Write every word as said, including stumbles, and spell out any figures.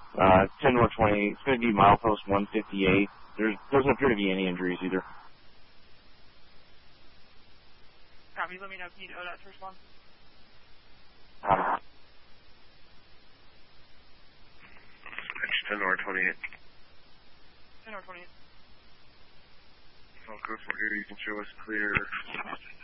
Uh, ten North twenty-eight. It's going to be milepost one fifty-eight. There doesn't appear to be any injuries either. Copy. Let me know if you need O D O T to respond. Uh, ten North twenty-eight. ten North twenty-eight. Falco, we're here. You can show us clear.